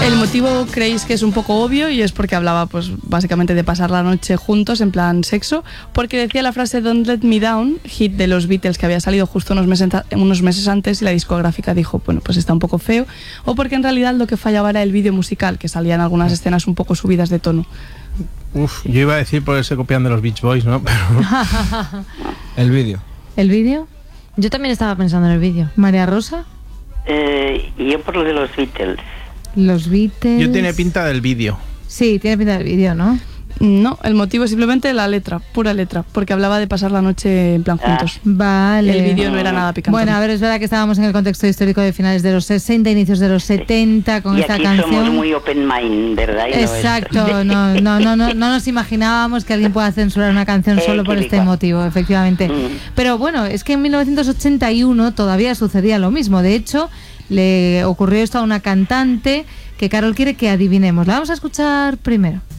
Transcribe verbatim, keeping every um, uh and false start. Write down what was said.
El motivo creéis que es un poco obvio y es porque hablaba pues básicamente de pasar la noche juntos en plan sexo, porque decía la frase Don't Let Me Down, hit de los Beatles que había salido justo unos meses, unos meses antes y la discográfica dijo, bueno, pues está un poco feo, o porque en realidad lo que fallaba era el vídeo musical, que salían algunas escenas un poco subidas de tono. Uf, yo iba a decir por ese copian de los Beach Boys, ¿no? Pero el vídeo. ¿El vídeo? Yo también estaba pensando en el vídeo. ¿María Rosa? Eh, yo por lo de los Beatles. Los Beatles... Yo tiene pinta del vídeo. Sí, tiene pinta del vídeo, ¿no? No, el motivo es simplemente la letra, pura letra, porque hablaba de pasar la noche en plan juntos. Ah, vale. El vídeo no era nada picante. Bueno, a ver, es verdad que estábamos en el contexto histórico de finales de los sesenta, inicios de los setenta, con y esta aquí canción. Somos muy open mind, ¿verdad? Y Exacto, no, no, no, no, no nos imaginábamos que alguien pueda censurar una canción Eh, solo por este igual. motivo, efectivamente. Mm. Pero bueno, es que en mil novecientos ochenta y uno todavía sucedía lo mismo. De hecho, le ocurrió esto a una cantante que Carol quiere que adivinemos. La vamos a escuchar primero.